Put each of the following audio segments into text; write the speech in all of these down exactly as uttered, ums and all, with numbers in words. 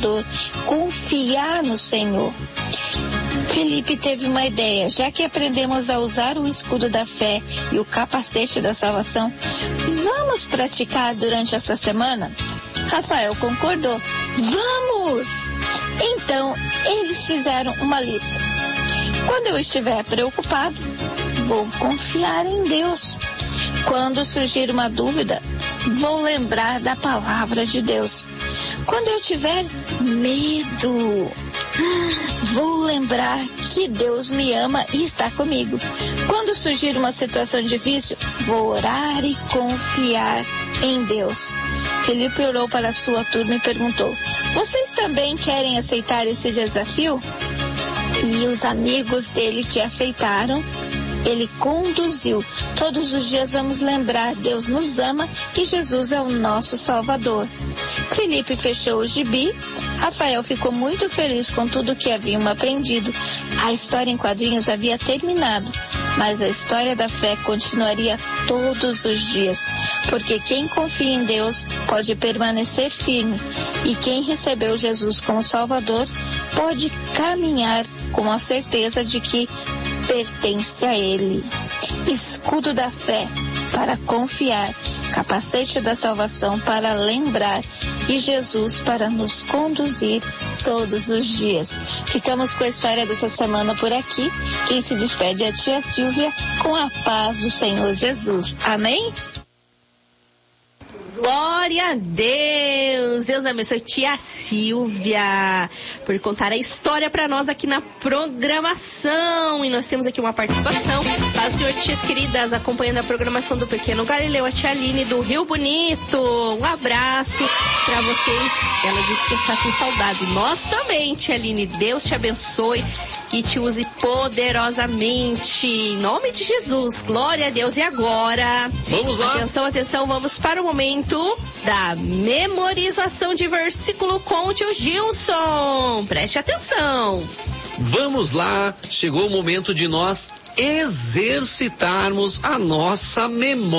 Salvador, confiar no Senhor. Felipe teve uma ideia. Já que aprendemos a usar o escudo da fé e o capacete da salvação, vamos praticar durante essa semana? Rafael concordou. Vamos! Então, eles fizeram uma lista. Quando eu estiver preocupado, vou confiar em Deus. Quando surgir uma dúvida, vou lembrar da palavra de Deus. Quando eu tiver medo, vou lembrar que Deus me ama e está comigo. Quando surgir uma situação difícil, vou orar e confiar em Deus. Felipe olhou para a sua turma e perguntou: vocês também querem aceitar esse desafio? E os amigos dele que aceitaram, ele conduziu. Todos os dias vamos lembrar, Deus nos ama e Jesus é o nosso Salvador. Felipe fechou o gibi. Rafael ficou muito feliz com tudo que haviam aprendido. A história em quadrinhos havia terminado, mas a história da fé continuaria todos os dias, porque quem confia em Deus pode permanecer firme, e quem recebeu Jesus como Salvador pode caminhar com a certeza de que pertence a Ele. Escudo da fé para confiar, capacete da salvação para lembrar e Jesus para nos conduzir todos os dias. Ficamos com a história dessa semana por aqui. Quem se despede é a tia Silvia, com a paz do Senhor Jesus. Amém? Glória a Deus! Deus abençoe tia Silvia por contar a história para nós aqui na programação. E nós temos aqui uma participação das senhor tias queridas acompanhando a programação do Pequeno Galileu, a tia Aline do Rio Bonito. Um abraço para vocês. Ela disse que está com saudade. Nós também, tia Aline. Deus te abençoe e te use poderosamente. Em nome de Jesus. Glória a Deus. E agora? Vamos lá. Atenção, atenção. Vamos para o momento da memorização de versículo com o tio Gilson. Preste atenção. Vamos lá, chegou o momento de nós exercitarmos a nossa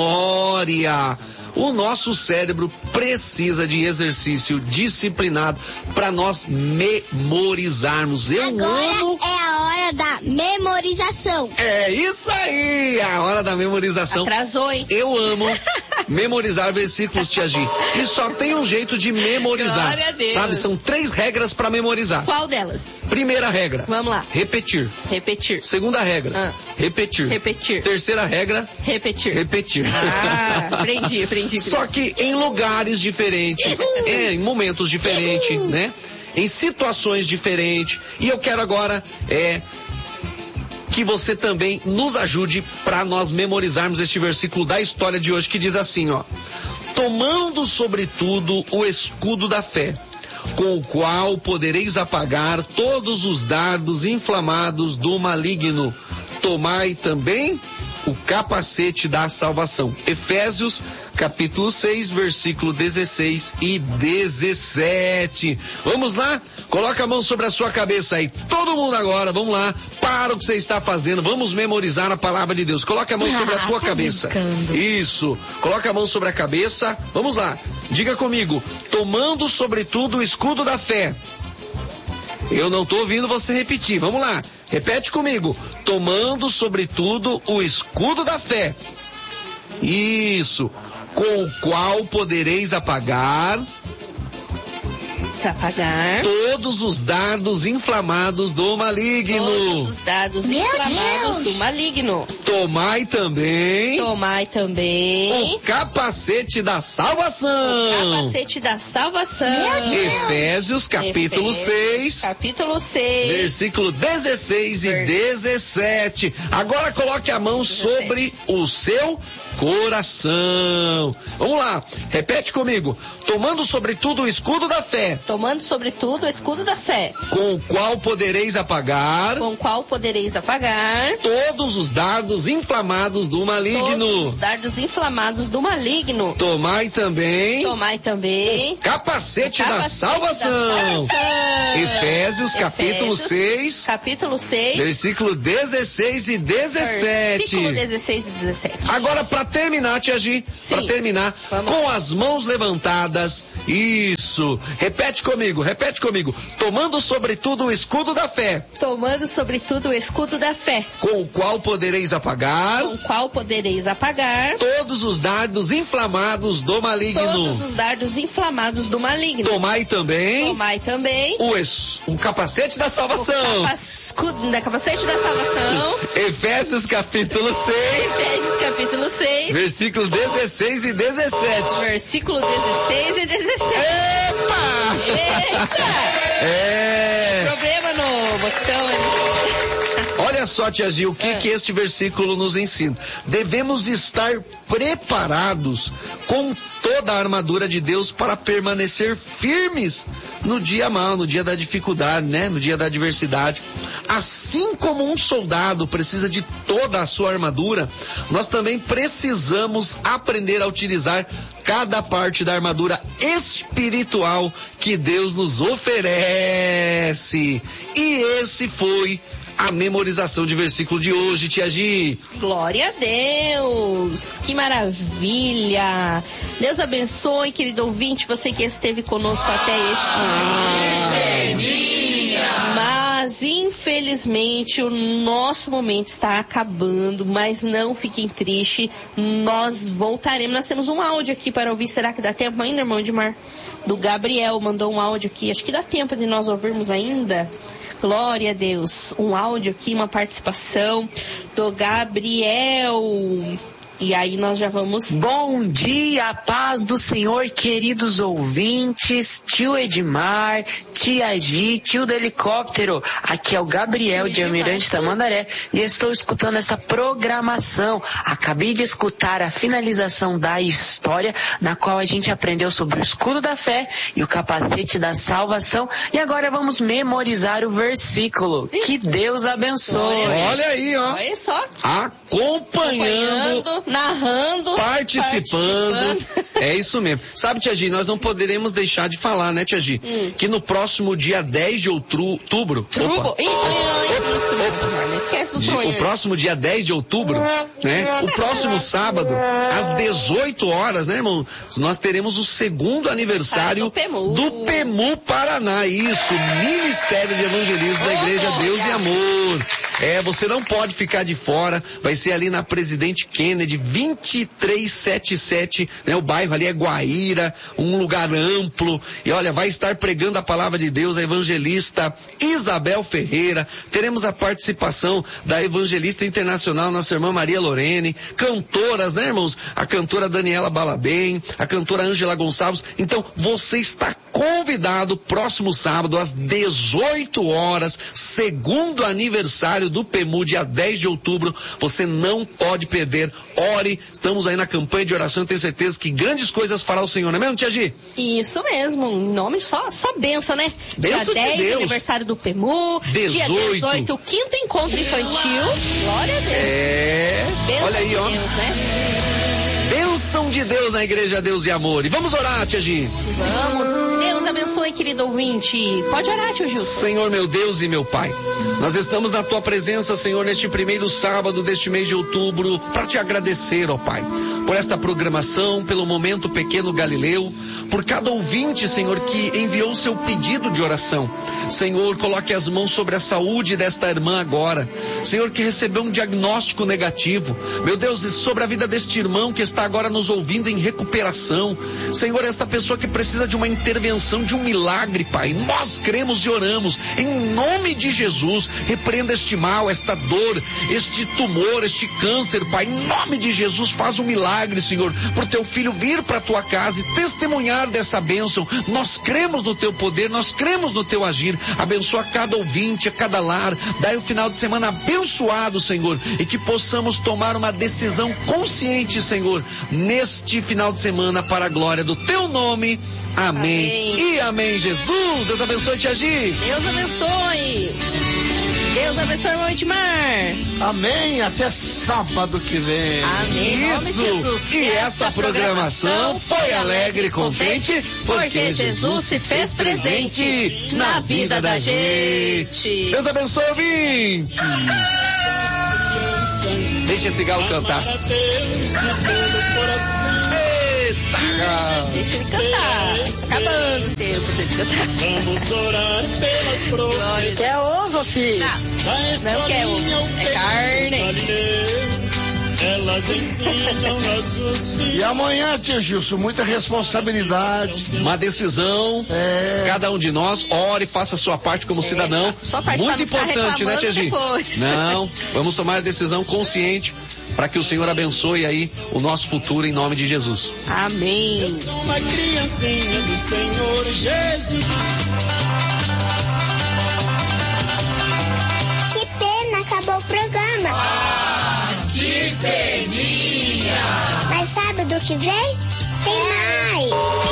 memória. O nosso cérebro precisa de exercício disciplinado para nós memorizarmos. Eu Agora amo... é a hora da memorização. É isso aí, a hora da memorização. Atrasou, hein? Eu amo memorizar versículos, tia Gi. E só tem um jeito de memorizar. Glória a Deus. Sabe, são três regras para memorizar. Qual delas? Primeira regra. Vamos lá. Repetir. Repetir. Segunda regra. Ah. Repetir. Repetir. Terceira regra. Repetir. Repetir. Ah, aprendi, aprendi. Só que em lugares diferentes, é, em momentos diferentes, né? Em situações diferentes. E eu quero agora é, que você também nos ajude para nós memorizarmos este versículo da história de hoje, que diz assim, ó: tomando sobretudo o escudo da fé, com o qual podereis apagar todos os dardos inflamados do maligno. Tomai também o capacete da salvação. Efésios, capítulo seis, versículo dezesseis e dezessete. Vamos lá? Coloca a mão sobre a sua cabeça aí. Todo mundo agora, vamos lá. Para o que você está fazendo. Vamos memorizar a palavra de Deus. Coloca a mão sobre a tua cabeça. Isso. Coloca a mão sobre a cabeça. Vamos lá. Diga comigo. Tomando sobretudo o escudo da fé. Eu não estou ouvindo você repetir. Vamos lá. Repete comigo. Tomando sobretudo o escudo da fé. Isso. Com o qual podereis apagar... apagar todos os dardos inflamados do maligno. Todos os dardos Meu inflamados Deus. do maligno. Tomai também... Tomai também o capacete da salvação. o capacete da salvação. Meu Deus. Efésios, capítulo Efésios, seis, capítulo seis, versículo dezesseis e dezessete. Agora coloque a mão sobre o seu coração. Vamos lá, repete comigo. Tomando sobretudo o escudo da fé, tomando sobretudo o escudo da fé, com o qual podereis apagar com o qual podereis apagar todos os dardos inflamados do maligno. todos os dardos inflamados do maligno. Tomai também Tomai também o capacete, o capacete da salvação. da salvação. Efésios, capítulo Efésios, seis, capítulo seis, versículo dezesseis e dezessete. versículo dezesseis e dezessete. Agora, para terminar, Tia Gi, para terminar, Vamos. com as mãos levantadas, isso, repete comigo, repete comigo, tomando sobretudo o escudo da fé. Tomando sobretudo o escudo da fé. Com o qual podereis apagar. Com o qual podereis apagar. Todos os dardos inflamados do maligno. Todos os dardos inflamados do maligno. Tomai também. Tomai também. O, es, o capacete da salvação. O capa, escudo, da capacete da salvação. Efésios capítulo seis. Efésios capítulo seis. Versículos dezesseis e dezessete. Versículo dezesseis e dezessete. Epa! Eita! É. Problema no botão ali. Olha só, Tia Gi, o que, é. que este versículo nos ensina? Devemos estar preparados com toda a armadura de Deus para permanecer firmes no dia mau, no dia da dificuldade, né? No dia da adversidade. Assim como um soldado precisa de toda a sua armadura, nós também precisamos aprender a utilizar cada parte da armadura espiritual que Deus nos oferece. E esse foi a memorização de versículo de hoje, Tia Gi. Glória a Deus, que maravilha. Deus abençoe, querido ouvinte, você que esteve conosco até este dia. Mas, infelizmente, o nosso momento está acabando, mas não fiquem tristes, nós voltaremos. Nós temos um áudio aqui para ouvir, será que dá tempo ainda, irmão Edmar? Do Gabriel, mandou um áudio aqui, acho que dá tempo de nós ouvirmos ainda. Glória a Deus, um áudio aqui, uma participação do Gabriel. E aí nós já vamos... Bom dia, paz do Senhor, queridos ouvintes, tio Edmar, tia Gi, tio do helicóptero. Aqui é o Gabriel de Almirante Tamandaré e estou escutando essa programação. Acabei de escutar a finalização da história, na qual a gente aprendeu sobre o escudo da fé e o capacete da salvação. E agora vamos memorizar o versículo. Que Deus abençoe. Olha aí, ó. Olha só. Acompanhando... Acompanhando. Narrando, participando. participando. É isso mesmo. Sabe, Tia Gi, nós não poderemos deixar de falar, né, Tia Gi? Hum. Que no próximo dia dez de outubro... Opa, Ih, isso mesmo, não esquece do sonho. O próximo dia dez de outubro, né? O próximo sábado, às dezoito horas, né, irmão? Nós teremos o segundo aniversário do PEMU. do PEMU Paraná. Isso, Ministério de Evangelismo da Igreja Deus e Amor. É, você não pode ficar de fora. Vai ser ali na Presidente Kennedy, vinte e três setenta e sete, né? O bairro ali é Guaíra, um lugar amplo. E olha, vai estar pregando a palavra de Deus a evangelista Isabel Ferreira. Teremos a participação da evangelista internacional, nossa irmã Maria Lorene, cantoras, né, irmãos? A cantora Daniela Balabem, a cantora Ângela Gonçalves. Então, você está convidado próximo sábado às dezoito horas, segundo aniversário do PEMU, dia dez de outubro. Você não pode perder. Ore, estamos aí na campanha de oração, tenho certeza que grandes coisas fará o Senhor, não é mesmo, Tia Gi? Isso mesmo, em nome só, só benção, né? Benção dia dez, de Deus. Aniversário do PEMU, dezoito. Dia dezoito, o quinto encontro infantil. Glória a Deus. É, benção olha aí, ó. De Deus, né? Bênção de Deus na Igreja Deus e Amor. E vamos orar, Tia Gi. Vamos. Deus abençoe, querido ouvinte. Pode orar, tio Gilson. Senhor, meu Deus e meu Pai, nós estamos na Tua presença, Senhor, neste primeiro sábado deste mês de outubro, para Te agradecer, ó Pai, por esta programação, pelo Momento Pequeno Galileu, por cada ouvinte, Senhor, que enviou o seu pedido de oração. Senhor, coloque as mãos sobre a saúde desta irmã agora. Senhor, que recebeu um diagnóstico negativo. Meu Deus, sobre a vida deste irmão que está agora nos ouvindo em recuperação. Senhor, esta pessoa que precisa de uma intervenção, de um milagre, Pai. Nós cremos e oramos. Em nome de Jesus, repreenda este mal, esta dor, este tumor, este câncer, Pai. Em nome de Jesus, faz um milagre, Senhor, por teu filho vir para a tua casa e testemunhar dessa bênção. Nós cremos no teu poder, nós cremos no teu agir. Abençoa cada ouvinte, a cada lar. Dai um final de semana abençoado, Senhor, e que possamos tomar uma decisão consciente, Senhor, neste final de semana para a glória do teu nome. Amém. Amém. E amém, Jesus. Deus abençoe, Tia Gi. Deus abençoe. Deus abençoe, irmão Edmar. Amém. Até sábado que vem. Amém. Isso. Jesus. E essa programação foi alegre e contente, porque Jesus se fez presente na vida da gente. Deus abençoe, ouvinte. Deixa esse galo cantar. Deixa ele cantar. Acabando o tempo dele cantar. Vamos orar pelas provas. Quer ovo, filho? Não, não quer ovo. É carne. Elas ensinam nossos filhos. E amanhã, tia Gilson, muita responsabilidade. Uma decisão. É. Cada um de nós ore, faça a sua parte como cidadão. Sua parte Muito pra não ficar importante, né, tia Gi? depois. Não, vamos tomar a decisão consciente para que o Senhor abençoe aí o nosso futuro em nome de Jesus. Amém. Eu sou uma criancinha do Senhor Jesus. Que pena, acabou o programa. Ah, que peninha! Mas sabe do que vem? Tem mais.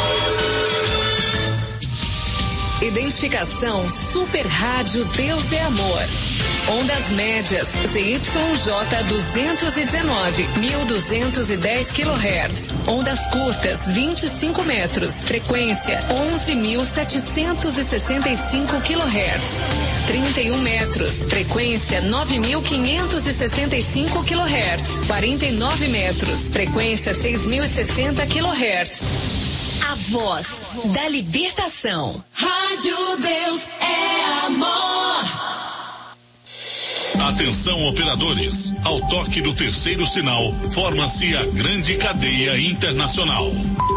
Identificação Super Rádio Deus é Amor. Ondas médias Z Y J duzentos e dezenove, mil duzentos e dez quilohertz. Ondas curtas vinte e cinco metros. Frequência onze mil setecentos e sessenta e cinco quilohertz. trinta e um metros. Frequência nove mil quinhentos e sessenta e cinco quilohertz. quarenta e nove metros. Frequência seis mil e sessenta quilohertz. A voz da libertação. Rádio Deus é Amor. Atenção, operadores. Ao toque do terceiro sinal, forma-se a grande cadeia internacional.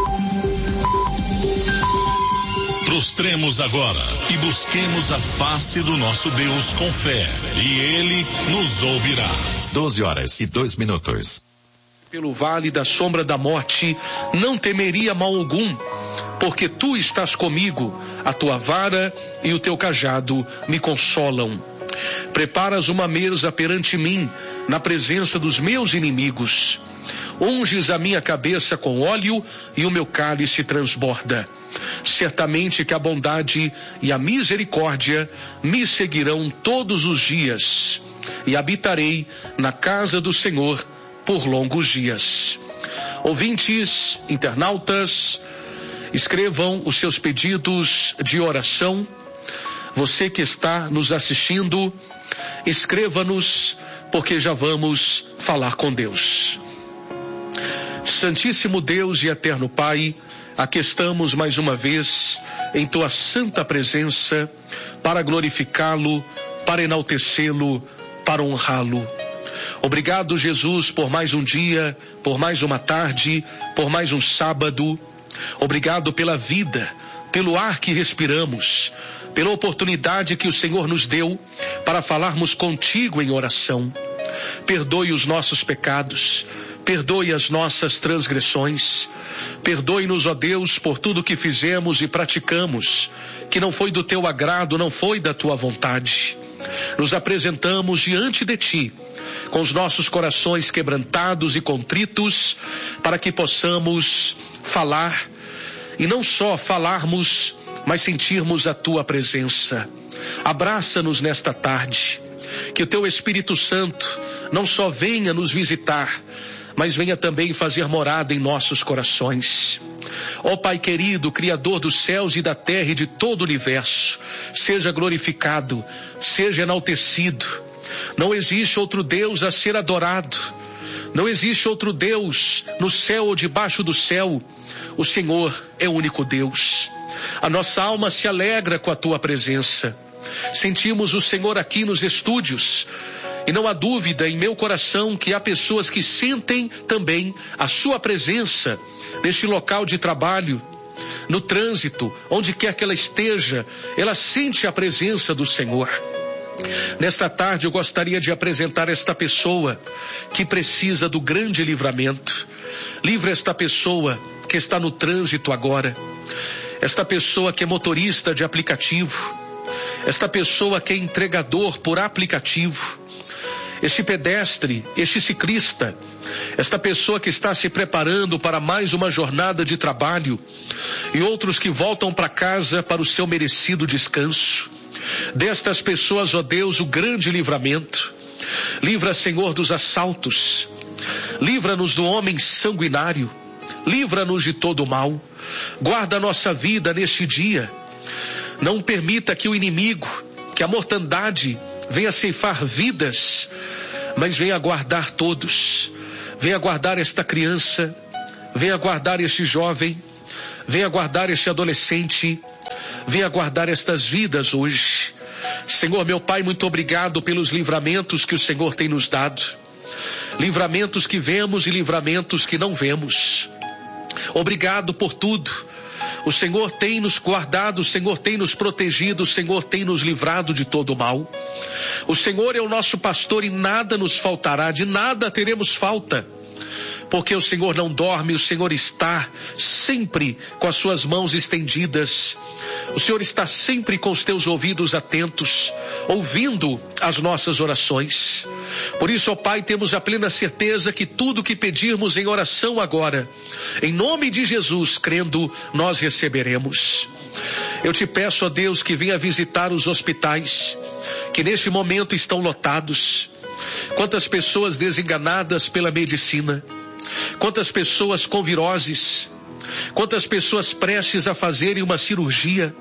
Prostremos agora e busquemos a face do nosso Deus com fé, e Ele nos ouvirá. doze horas e dois minutos. Pelo vale da sombra da morte, não temeria mal algum, porque tu estás comigo, a tua vara e o teu cajado me consolam. Preparas uma mesa perante mim, na presença dos meus inimigos. Unges a minha cabeça com óleo e o meu cálice transborda. Certamente que a bondade e a misericórdia me seguirão todos os dias, e habitarei na casa do Senhor por longos dias. Ouvintes, internautas, escrevam os seus pedidos de oração. Você que está nos assistindo, escreva-nos, porque já vamos falar com Deus. Santíssimo Deus e eterno Pai, aqui estamos mais uma vez em tua santa presença para glorificá-lo, para enaltecê-lo, para honrá-lo. Obrigado, Jesus, por mais um dia, por mais uma tarde, por mais um sábado. Obrigado pela vida, pelo ar que respiramos, pela oportunidade que o Senhor nos deu para falarmos contigo em oração. Perdoe os nossos pecados, perdoe as nossas transgressões, perdoe-nos, ó Deus, por tudo que fizemos e praticamos, que não foi do teu agrado, não foi da tua vontade. Nos apresentamos diante de ti, com os nossos corações quebrantados e contritos, para que possamos falar, e não só falarmos, mas sentirmos a tua presença. Abraça-nos nesta tarde, que o teu Espírito Santo não só venha nos visitar, mas venha também fazer morada em nossos corações. Ó Pai querido, Criador dos céus e da terra e de todo o universo, seja glorificado, seja enaltecido. Não existe outro Deus a ser adorado. Não existe outro Deus no céu ou debaixo do céu. O Senhor é o único Deus. A nossa alma se alegra com a tua presença. Sentimos o Senhor aqui nos estúdios. E não há dúvida em meu coração que há pessoas que sentem também a sua presença neste local de trabalho, no trânsito, onde quer que ela esteja, ela sente a presença do Senhor. Nesta tarde eu gostaria de apresentar esta pessoa que precisa do grande livramento. Livra esta pessoa que está no trânsito agora, esta pessoa que é motorista de aplicativo, esta pessoa que é entregador por aplicativo, este pedestre, este ciclista, esta pessoa que está se preparando para mais uma jornada de trabalho e outros que voltam para casa para o seu merecido descanso. Destas pessoas, ó Deus, o grande livramento. Livra, Senhor, dos assaltos. Livra-nos do homem sanguinário. Livra-nos de todo o mal. Guarda a nossa vida neste dia. Não permita que o inimigo, que a mortandade venha ceifar vidas mas venha guardar todos. Venha guardar esta criança, venha guardar este jovem, venha guardar este adolescente, venha guardar estas vidas hoje. Senhor, meu Pai, muito obrigado pelos livramentos que o Senhor tem nos dado. Livramentos que vemos e livramentos que não vemos. Obrigado por tudo. O Senhor tem nos guardado, o Senhor tem nos protegido, o Senhor tem nos livrado de todo o mal. O Senhor é o nosso pastor e nada nos faltará, de nada teremos falta. Porque o Senhor não dorme, o Senhor está sempre com as suas mãos estendidas. O Senhor está sempre com os teus ouvidos atentos, ouvindo as nossas orações. Por isso, ó Pai, temos a plena certeza que tudo que pedirmos em oração agora, em nome de Jesus, crendo, nós receberemos. Eu te peço, ó Deus, que venha visitar os hospitais, que neste momento estão lotados. Quantas pessoas desenganadas pela medicina, quantas pessoas com viroses, quantas pessoas prestes a fazerem uma cirurgia,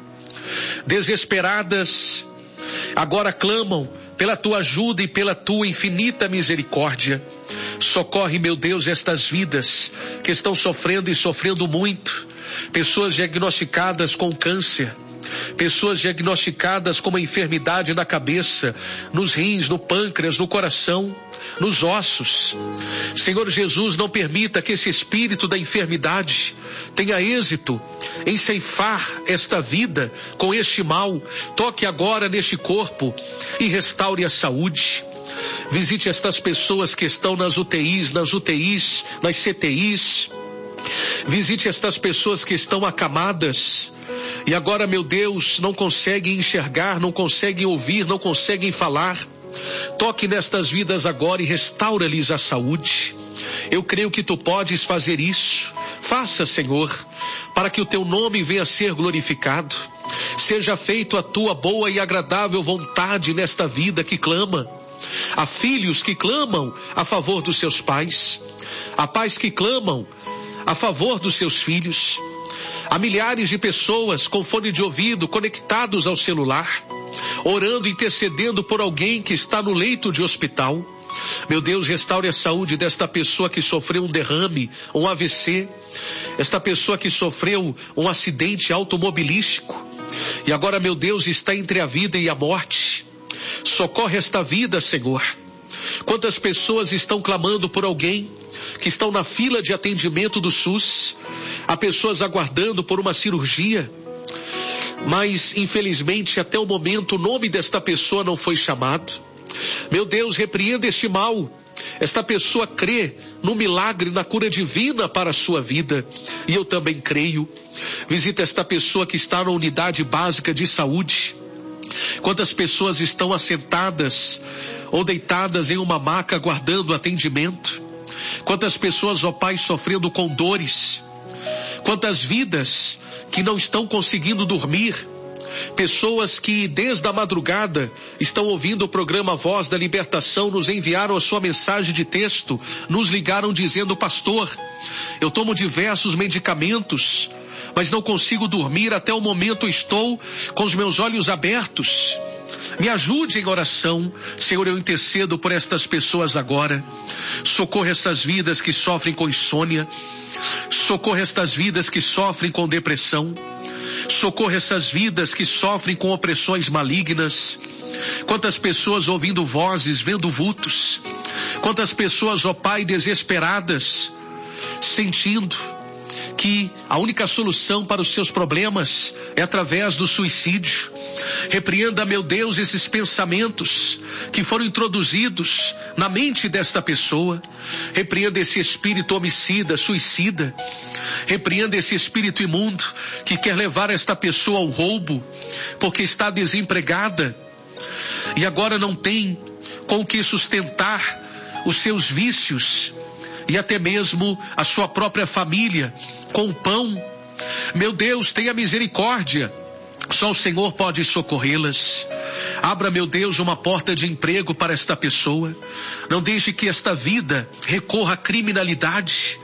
desesperadas, agora clamam pela tua ajuda e pela tua infinita misericórdia. Socorre, meu Deus, estas vidas que estão sofrendo e sofrendo muito, pessoas diagnosticadas com câncer, pessoas diagnosticadas com uma enfermidade na cabeça, nos rins, no pâncreas, no coração, nos ossos. Senhor Jesus, não permita que esse espírito da enfermidade tenha êxito em ceifar esta vida com este mal. Toque agora neste corpo e restaure a saúde. Visite estas pessoas que estão nas U T Is, nas U T Is, nas C T Is. Visite estas pessoas que estão acamadas e agora, meu Deus, não conseguem enxergar, não conseguem ouvir, não conseguem falar. Toque nestas vidas agora e restaura-lhes a saúde. Eu creio que tu podes fazer isso. Faça, Senhor, para que o teu nome venha a ser glorificado. Seja feito a tua boa e agradável vontade nesta vida que clama. Há filhos que clamam a favor dos seus pais. Há pais que clamam a favor dos seus filhos. Há milhares de pessoas com fone de ouvido conectados ao celular, orando, intercedendo por alguém que está no leito de hospital. Meu Deus, restaure a saúde desta pessoa que sofreu um derrame, um A V C, esta pessoa que sofreu um acidente automobilístico e agora, meu Deus, está entre a vida e a morte. Socorre esta vida, Senhor. Quantas pessoas estão clamando por alguém que estão na fila de atendimento do SUS, há pessoas aguardando por uma cirurgia, mas infelizmente até o momento o nome desta pessoa não foi chamado. Meu Deus, repreenda este mal. Esta pessoa crê no milagre, na cura divina para a sua vida, e eu também creio. Visita esta pessoa que está na unidade básica de saúde. Quantas pessoas estão assentadas ou deitadas em uma maca aguardando atendimento? Quantas pessoas, ó Pai, sofrendo com dores? Quantas vidas que não estão conseguindo dormir? Pessoas que desde a madrugada estão ouvindo o programa Voz da Libertação, nos enviaram a sua mensagem de texto, nos ligaram dizendo: pastor, eu tomo diversos medicamentos, mas não consigo dormir, até o momento estou com os meus olhos abertos. Me ajude em oração. Senhor, eu intercedo por estas pessoas agora. Socorra essas vidas que sofrem com insônia. Socorra estas vidas que sofrem com depressão. Socorra essas vidas que sofrem com opressões malignas. Quantas pessoas ouvindo vozes, vendo vultos. Quantas pessoas, ó Pai, desesperadas, sentindo que a única solução para os seus problemas é através do suicídio. Repreenda, meu Deus, esses pensamentos que foram introduzidos na mente desta pessoa. Repreenda esse espírito homicida, suicida. Repreenda esse espírito imundo que quer levar esta pessoa ao roubo, porque está desempregada e agora não tem com o que sustentar os seus vícios e até mesmo a sua própria família com pão. Meu Deus, tenha misericórdia. Só o Senhor pode socorrê-las. Abra, meu Deus, uma porta de emprego para esta pessoa. Não deixe que esta vida recorra à criminalidade.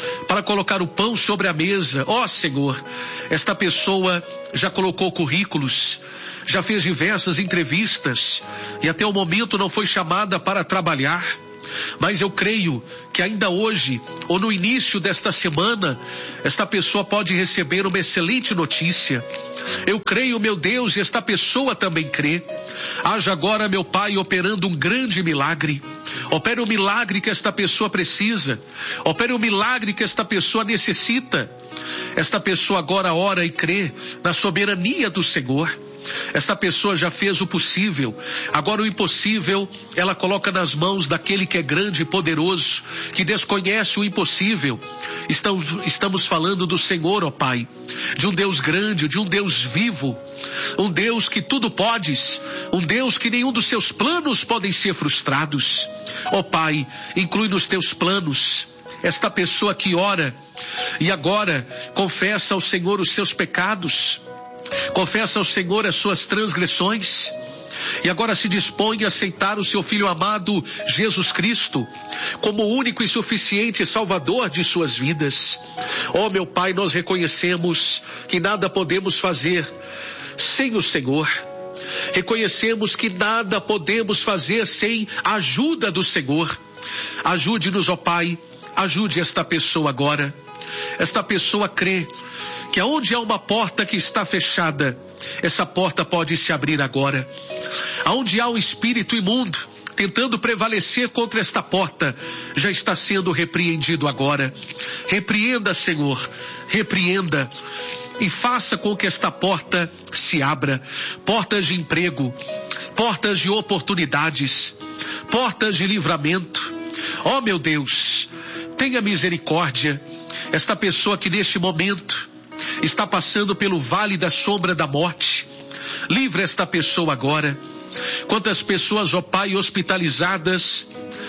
para colocar o pão sobre a mesa. Ó oh, Senhor, esta pessoa já colocou currículos, já fez diversas entrevistas e até o momento não foi chamada para trabalhar. Mas eu creio que ainda hoje, ou no início desta semana, esta pessoa pode receber uma excelente notícia. Eu creio, meu Deus, e esta pessoa também crê. Haja agora, meu Pai, operando um grande milagre. Opere o milagre que esta pessoa precisa. Opere o milagre que esta pessoa necessita. Esta pessoa agora ora e crê na soberania do Senhor. Esta pessoa já fez o possível, agora o impossível ela coloca nas mãos daquele que é grande e poderoso, que desconhece o impossível. Estamos, estamos falando do Senhor, ó Pai, de um Deus grande, de um Deus vivo, um Deus que tudo podes, um Deus que nenhum dos seus planos podem ser frustrados. Ó Pai, inclui nos teus planos esta pessoa que ora e agora confessa ao Senhor os seus pecados, confessa ao Senhor as suas transgressões e agora se dispõe a aceitar o seu Filho amado Jesus Cristo como o único e suficiente Salvador de suas vidas. Ó meu Pai, nós reconhecemos que nada podemos fazer sem o Senhor. Reconhecemos que nada podemos fazer sem a ajuda do Senhor. Ajude-nos, ó Pai, ajude esta pessoa agora. Esta pessoa crê que aonde há uma porta que está fechada, essa porta pode se abrir agora. Aonde há um espírito imundo tentando prevalecer contra esta porta, já está sendo repreendido agora. Repreenda, Senhor, repreenda e faça com que esta porta se abra. Portas de emprego, portas de oportunidades, portas de livramento. Ó meu Deus, tenha misericórdia. Esta pessoa que neste momento está passando pelo vale da sombra da morte, livre esta pessoa agora. Quantas pessoas, ó Pai, hospitalizadas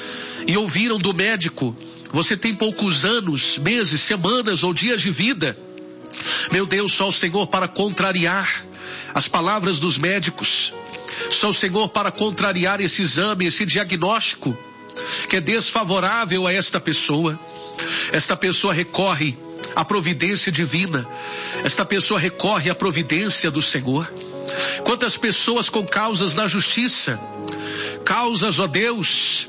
e ouviram do médico: você tem poucos anos, meses, semanas ou dias de vida. Meu Deus, só o Senhor para contrariar as palavras dos médicos, só o Senhor para contrariar esse exame, esse diagnóstico que é desfavorável a esta pessoa. Esta pessoa recorre à providência divina, esta pessoa recorre à providência do Senhor. Quantas pessoas com causas na justiça, causas, ó Deus,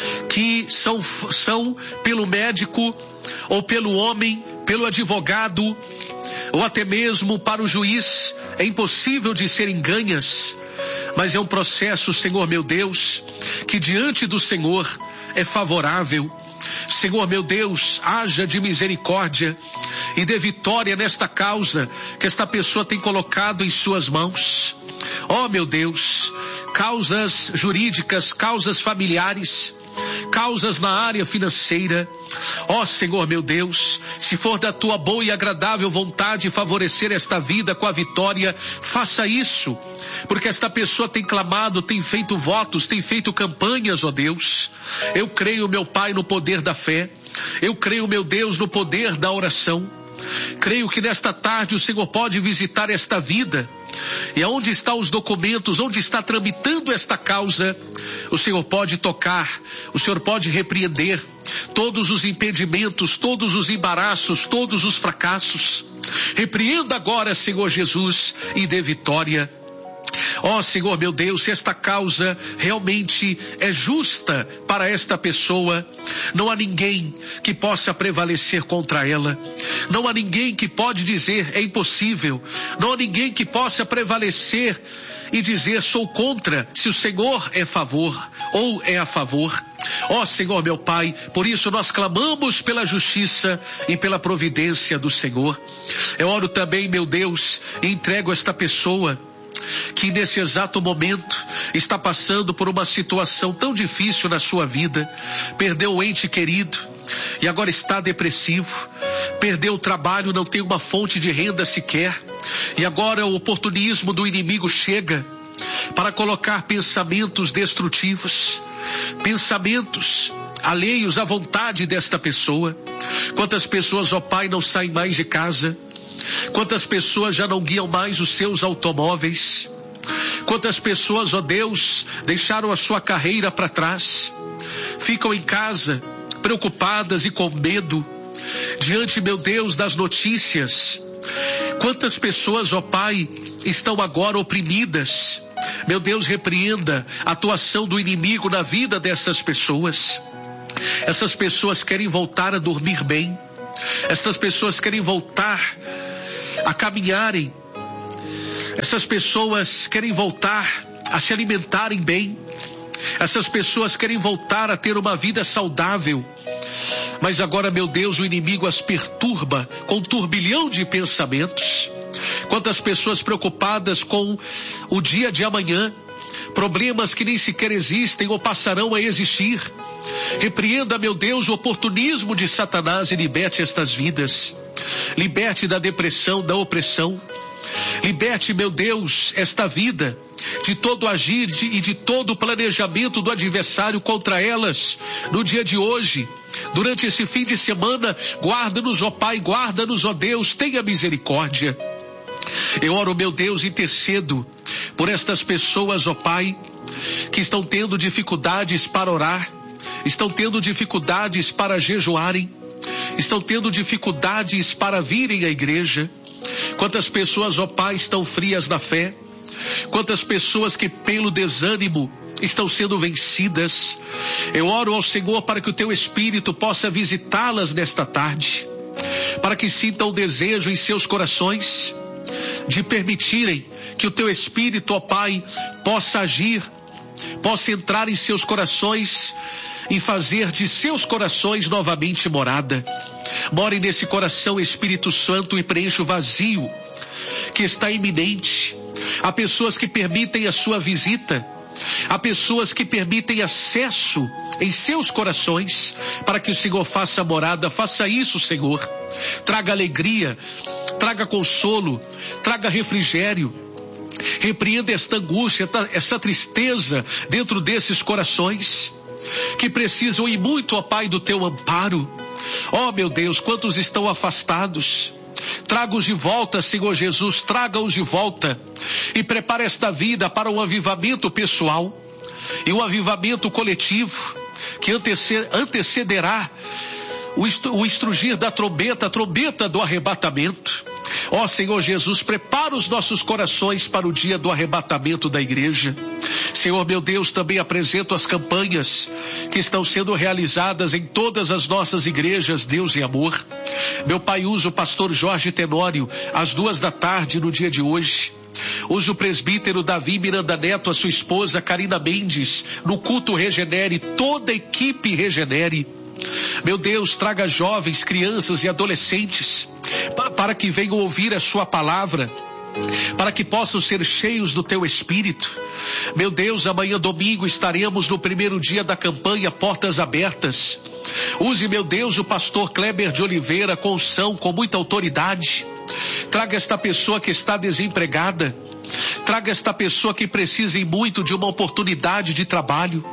que são, são pelo médico ou pelo homem, pelo advogado ou até mesmo para o juiz, é impossível de serem ganhas, mas é um processo, Senhor meu Deus, que diante do Senhor é favorável. Senhor meu Deus, haja de misericórdia e dê vitória nesta causa que esta pessoa tem colocado em suas mãos. Ó meu Deus, causas jurídicas, causas familiares, causas na área financeira. Ó Senhor meu Deus, se for da tua boa e agradável vontade favorecer esta vida com a vitória, faça isso, porque esta pessoa tem clamado, tem feito votos, tem feito campanhas, ó Deus. Eu creio, meu Pai, no poder da fé. Eu creio, meu Deus, no poder da oração. Creio que nesta tarde o Senhor pode visitar esta vida, e aonde estão os documentos, onde está tramitando esta causa, o Senhor pode tocar, o Senhor pode repreender todos os impedimentos, todos os embaraços, todos os fracassos. Repreenda agora, Senhor Jesus, e dê vitória. Ó Senhor meu Deus, se esta causa realmente é justa para esta pessoa, não há ninguém que possa prevalecer contra ela, não há ninguém que pode dizer é impossível, não há ninguém que possa prevalecer e dizer sou contra, se o Senhor é a favor ou é a favor. Ó Senhor meu Pai, por isso nós clamamos pela justiça e pela providência do Senhor. Eu oro também, meu Deus, e entrego esta pessoa que nesse exato momento está passando por uma situação tão difícil na sua vida, perdeu o ente querido e agora está depressivo, perdeu o trabalho, não tem uma fonte de renda sequer, e agora o oportunismo do inimigo chega para colocar pensamentos destrutivos, pensamentos alheios à vontade desta pessoa. Quantas pessoas, ó Pai, não saem mais de casa? Quantas pessoas já não guiam mais os seus automóveis? Quantas pessoas, ó Deus, deixaram a sua carreira para trás? Ficam em casa, preocupadas e com medo diante, meu Deus, das notícias. Quantas pessoas, ó Pai, estão agora oprimidas. Meu Deus, repreenda a atuação do inimigo na vida dessas pessoas. Essas pessoas querem voltar a dormir bem. Essas pessoas querem voltar a caminharem. Essas pessoas querem voltar a se alimentarem bem. Essas pessoas querem voltar a ter uma vida saudável. Mas agora, meu Deus, o inimigo as perturba com um turbilhão de pensamentos. Quantas pessoas preocupadas com o dia de amanhã, problemas que nem sequer existem ou passarão a existir. Repreenda, meu Deus, o oportunismo de Satanás e liberte estas vidas. Liberte da depressão, da opressão. Liberte, meu Deus, esta vida de todo agir e de todo o planejamento do adversário contra elas no dia de hoje. Durante esse fim de semana, guarda-nos, ó Pai, guarda-nos, ó Deus, tenha misericórdia. Eu oro, meu Deus, intercedo por estas pessoas, ó Pai, que estão tendo dificuldades para orar, estão tendo dificuldades para jejuarem, estão tendo dificuldades para virem à igreja. Quantas pessoas, ó Pai, estão frias na fé. Quantas pessoas que pelo desânimo estão sendo vencidas. Eu oro ao Senhor para que o teu Espírito possa visitá-las nesta tarde, para que sintam o desejo em seus corações de permitirem que o teu Espírito, ó Pai, possa agir, possa entrar em seus corações e fazer de seus corações novamente morada. More nesse coração, Espírito Santo, e preencha o vazio que está iminente. Há pessoas que permitem a sua visita. Há pessoas que permitem acesso em seus corações para que o Senhor faça morada. Faça isso, Senhor. Traga alegria, traga consolo, traga refrigério. Repreenda esta angústia, essa tristeza dentro desses corações que precisam e muito, ó Pai, do teu amparo. Ó meu Deus, quantos estão afastados. Traga-os de volta, Senhor Jesus, traga-os de volta e prepara esta vida para um avivamento pessoal e um avivamento coletivo que antecederá o estrugir da trombeta, a trombeta do arrebatamento. Ó Senhor Jesus, prepara os nossos corações para o dia do arrebatamento da igreja. Senhor meu Deus, também apresento as campanhas que estão sendo realizadas em todas as nossas igrejas, Deus e amor. Meu Pai, usa o pastor Jorge Tenório às duas da tarde no dia de hoje. Usa o presbítero Davi Miranda Neto, a sua esposa Karina Mendes, no culto Regenere, toda a equipe Regenere. Meu Deus, traga jovens, crianças e adolescentes para que venham ouvir a sua palavra, para que possam ser cheios do teu Espírito. Meu Deus, amanhã domingo estaremos no primeiro dia da campanha Portas Abertas. Use, meu Deus, o pastor Kleber de Oliveira com unção, com muita autoridade. Traga esta pessoa que está desempregada. Traga esta pessoa que precisa muito de uma oportunidade de trabalho.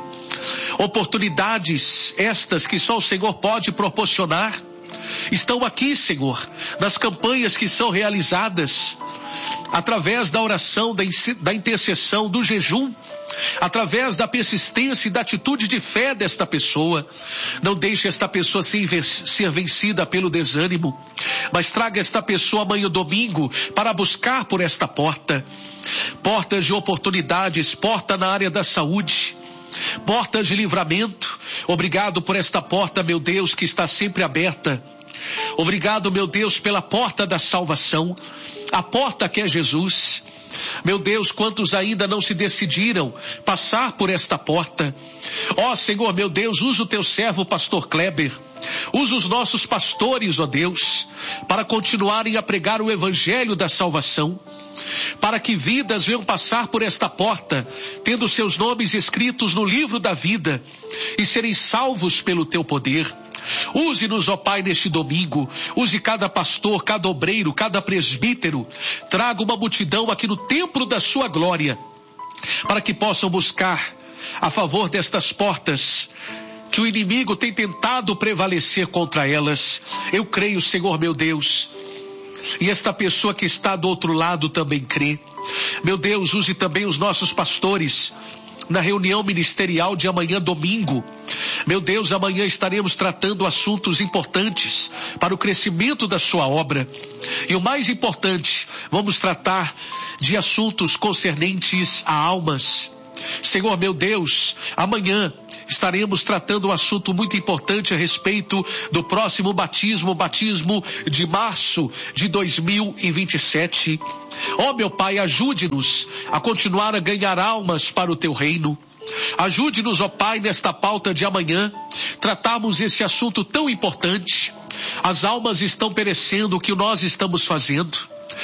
Oportunidades estas que só o Senhor pode proporcionar. Estão aqui, Senhor, nas campanhas que são realizadas através da oração, da, da intercessão, do jejum, através da persistência e da atitude de fé desta pessoa. Não deixe esta pessoa ser vencida pelo desânimo, mas traga esta pessoa amanhã domingo para buscar por esta porta, portas de oportunidades, porta na área da saúde, portas de livramento. Obrigado por esta porta, meu Deus, que está sempre aberta. Obrigado, meu Deus, pela porta da salvação, a porta que é Jesus. Meu Deus, quantos ainda não se decidiram passar por esta porta? Ó Senhor, meu Deus, usa o teu servo pastor Kleber, usa os nossos pastores, ó Deus, para continuarem a pregar o evangelho da salvação, para que vidas venham passar por esta porta, tendo seus nomes escritos no livro da vida e serem salvos pelo teu poder. Use-nos, ó Pai, neste domingo. Use cada pastor, cada obreiro, cada presbítero. Traga uma multidão aqui no templo da sua glória, para que possam buscar a favor destas portas que o inimigo tem tentado prevalecer contra elas. Eu creio, Senhor meu Deus, e esta pessoa que está do outro lado também crê. Meu Deus, use também os nossos pastores na reunião ministerial de amanhã, domingo. Meu Deus, amanhã estaremos tratando assuntos importantes para o crescimento da sua obra. E o mais importante, vamos tratar de assuntos concernentes a almas. Senhor, meu Deus, amanhã estaremos tratando um assunto muito importante a respeito do próximo batismo, batismo de março de dois mil e vinte e sete. Ó, meu Pai, ajude-nos a continuar a ganhar almas para o teu reino. Ajude-nos, ó Pai, nesta pauta de amanhã, tratarmos esse assunto tão importante. As almas estão perecendo, o que nós estamos fazendo?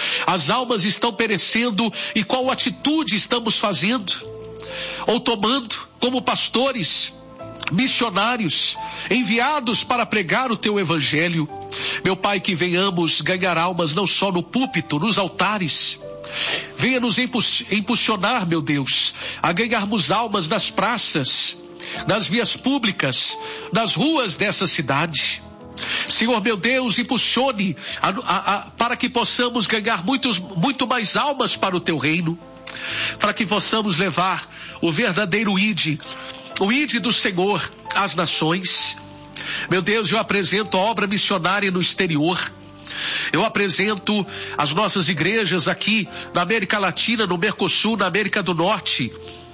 As almas estão perecendo e qual atitude estamos fazendo? Ou tomando como pastores, missionários, enviados para pregar o teu evangelho. Meu Pai, que venhamos ganhar almas não só no púlpito, nos altares. Venha nos impulsionar, meu Deus, a ganharmos almas nas praças, nas vias públicas, nas ruas dessa cidade. Senhor, meu Deus, impulsione a, a, a, para que possamos ganhar muitos, muito mais almas para o teu reino, para que possamos levar o verdadeiro ide, o ide do Senhor às nações. Meu Deus, eu apresento a obra missionária no exterior. Eu apresento as nossas igrejas aqui na América Latina, no Mercosul, na América do Norte,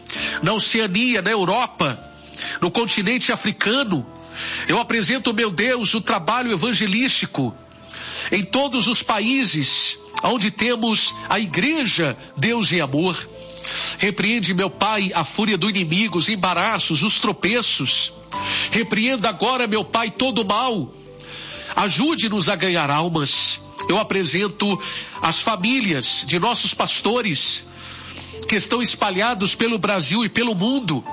na Oceania, na Europa, no continente africano. Eu apresento, meu Deus, o trabalho evangelístico em todos os países onde temos a igreja Deus e Amor. Repreende, meu Pai, a fúria do inimigo, os embaraços, os tropeços. Repreenda agora, meu Pai, todo o mal. Ajude-nos a ganhar almas. Eu apresento as famílias de nossos pastores que estão espalhados pelo Brasil e pelo mundo.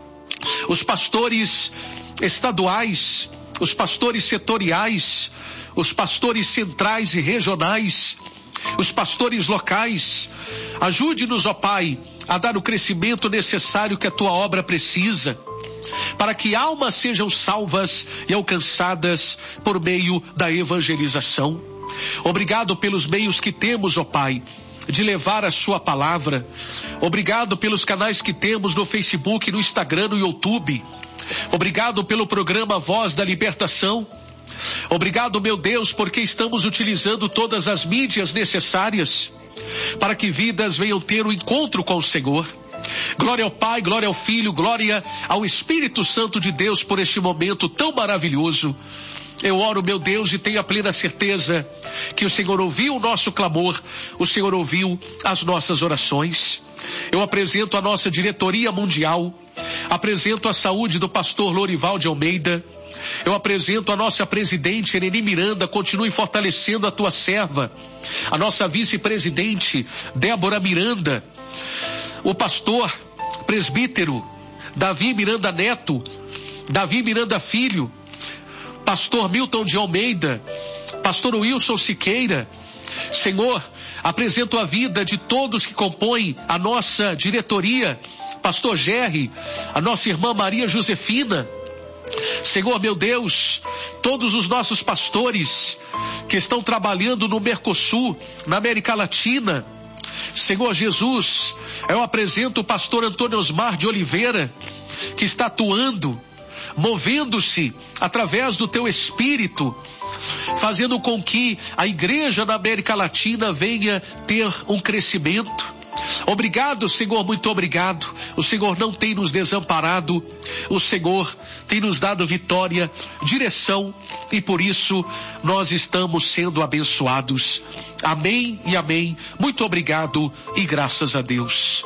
Os pastores estaduais, os pastores setoriais, os pastores centrais e regionais, os pastores locais. Ajude-nos, ó Pai, a dar o crescimento necessário que a tua obra precisa, para que almas sejam salvas e alcançadas por meio da evangelização. Obrigado pelos meios que temos, ó Pai, de levar a sua palavra. Obrigado pelos canais que temos no Facebook, no Instagram, no YouTube. Obrigado pelo programa Voz da Libertação. Obrigado, meu Deus, porque estamos utilizando todas as mídias necessárias para que vidas venham ter o encontro com o Senhor. Glória ao Pai, glória ao Filho, glória ao Espírito Santo de Deus por este momento tão maravilhoso. Eu oro, meu Deus, e tenho a plena certeza que o Senhor ouviu o nosso clamor, o Senhor ouviu as nossas orações. Eu apresento a nossa diretoria mundial, apresento a saúde do pastor Lorival de Almeida, eu apresento a nossa presidente Ereni Miranda, continue fortalecendo a tua serva, a nossa vice-presidente Débora Miranda, o pastor presbítero Davi Miranda Neto, Davi Miranda Filho, pastor Milton de Almeida, pastor Wilson Siqueira. Senhor, apresento a vida de todos que compõem a nossa diretoria, pastor Gerry, a nossa irmã Maria Josefina. Senhor, meu Deus, todos os nossos pastores que estão trabalhando no Mercosul, na América Latina. Senhor Jesus, eu apresento o pastor Antônio Osmar de Oliveira, que está atuando, movendo-se através do teu Espírito, fazendo com que a igreja na América Latina venha ter um crescimento. Obrigado, Senhor, muito obrigado. O Senhor não tem nos desamparado, o Senhor tem nos dado vitória, direção, e por isso nós estamos sendo abençoados. Amém e amém. Muito obrigado e graças a Deus.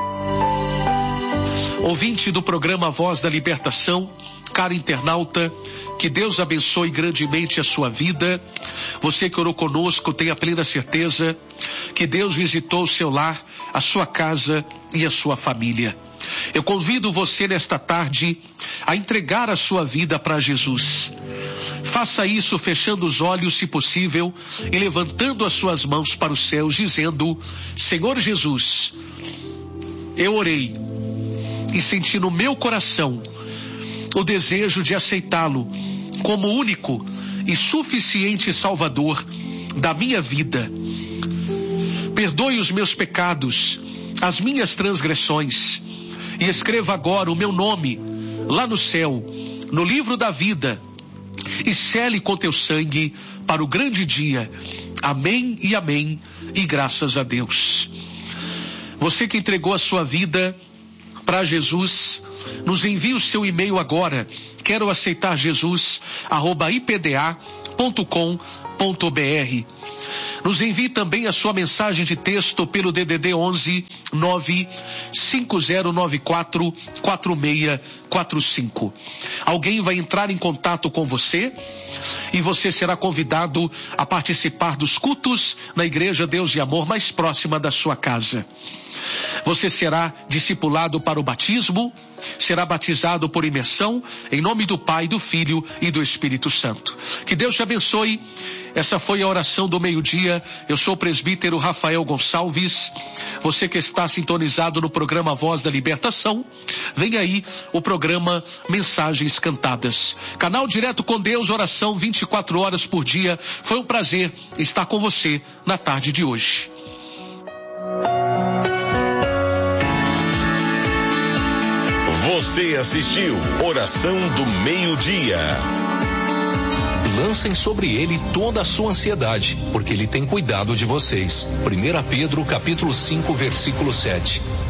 Ouvinte do programa Voz da Libertação, cara internauta, que Deus abençoe grandemente a sua vida. Você que orou conosco, tenha plena certeza que Deus visitou o seu lar, a sua casa e a sua família. Eu convido você nesta tarde a entregar a sua vida para Jesus. Faça isso fechando os olhos, se possível, e levantando as suas mãos para os céus, dizendo: Senhor Jesus, eu orei e senti no meu coração o desejo de aceitá-lo como único e suficiente Salvador da minha vida. Perdoe os meus pecados, as minhas transgressões, e escreva agora o meu nome lá no céu, no livro da vida, e sele com teu sangue para o grande dia. Amém e amém, e graças a Deus. Você que entregou a sua vida para Jesus, nos envie o seu e-mail agora. Quero aceitar Jesus, arroba i p d a ponto com ponto b r. Nos envie também a sua mensagem de texto pelo D D D onze nove cinco zero nove quatro quatro seis quatro cinco. Alguém vai entrar em contato com você e você será convidado a participar dos cultos na Igreja Deus de Amor mais próxima da sua casa. Você será discipulado para o batismo, será batizado por imersão, em nome do Pai, do Filho e do Espírito Santo. Que Deus te abençoe. Essa foi a oração do meio-dia. Eu sou o presbítero Rafael Gonçalves. Você que está sintonizado no programa Voz da Libertação, vem aí o programa Mensagens Cantadas. Canal Direto com Deus, oração vinte e quatro horas por dia. Foi um prazer estar com você na tarde de hoje. Você assistiu Oração do Meio-Dia. Lancem sobre ele toda a sua ansiedade, porque ele tem cuidado de vocês. primeira Pedro capítulo cinco, versículo sete.